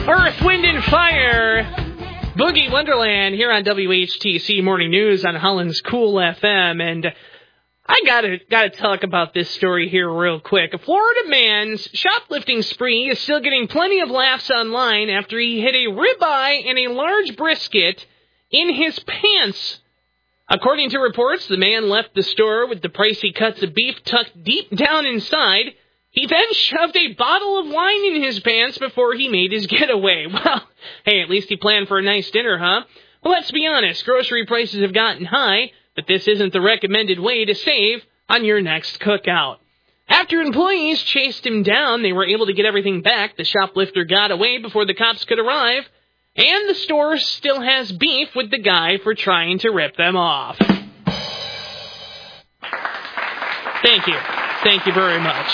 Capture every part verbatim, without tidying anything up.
Earth, Wind, and Fire. Boogie Wonderland here on W H T C Morning News on Holland's Cool F M. And I gotta, gotta talk about this story here real quick. A Florida man's shoplifting spree is still getting plenty of laughs online after he hid a ribeye and a large brisket in his pants. According to reports, the man left the store with the pricey cuts of beef tucked deep down inside. He then shoved a bottle of wine in his pants before he made his getaway. Well, hey, at least he planned for a nice dinner, huh? Well, let's be honest, grocery prices have gotten high, but this isn't the recommended way to save on your next cookout. After employees chased him down, they were able to get everything back. The shoplifter got away before the cops could arrive, and the store still has beef with the guy for trying to rip them off. Thank you. Thank you very much.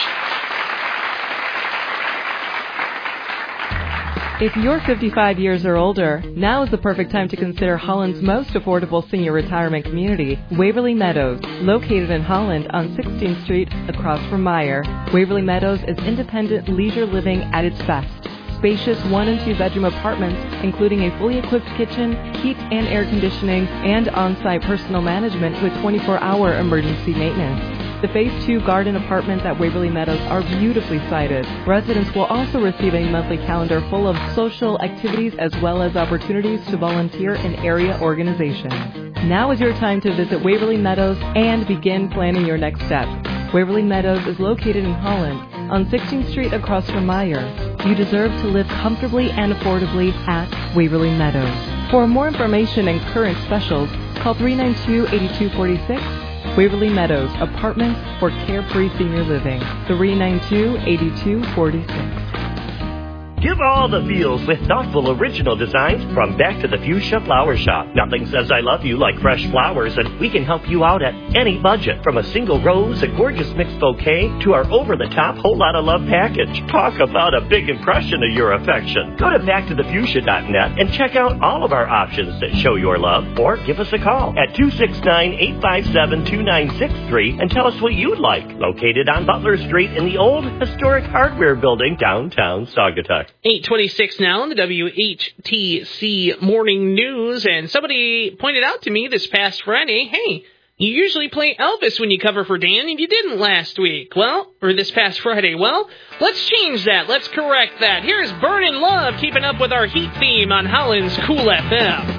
If you're fifty-five years or older, now is the perfect time to consider Holland's most affordable senior retirement community, Waverly Meadows, located in Holland on sixteenth Street across from Meyer. Waverly Meadows is independent leisure living at its best. Spacious one and two bedroom apartments, including a fully equipped kitchen, heat and air conditioning, and on-site personal management with twenty-four hour emergency maintenance. The Phase two garden apartments at Waverly Meadows are beautifully sited. Residents will also receive a monthly calendar full of social activities as well as opportunities to volunteer in area organizations. Now is your time to visit Waverly Meadows and begin planning your next step. Waverly Meadows is located in Holland on sixteenth Street across from Meyer. You deserve to live comfortably and affordably at Waverly Meadows. For more information and current specials, call three nine two, eight two four six. Waverly Meadows, apartments for carefree senior living. three nine two, eight two four six. Give all the feels with thoughtful original designs from Back to the Fuchsia Flower Shop. Nothing says I love you like fresh flowers, and we can help you out at any budget. From a single rose, a gorgeous mixed bouquet, to our over-the-top whole lot of love package. Talk about a big impression of your affection. Go to back to the fuchsia dot net and check out all of our options that show your love, or give us a call at two six nine, eight five seven, two nine six three and tell us what you'd like. Located on Butler Street in the old historic hardware building downtown Saugatuck. eight twenty-six now on the W H T C Morning News, and somebody pointed out to me this past Friday, hey, you usually play Elvis when you cover for Dan, and you didn't last week. Well, or this past Friday. Well, let's change that. Let's correct that. Here's Burnin' Love, keeping up with our heat theme on Holland's Cool F M.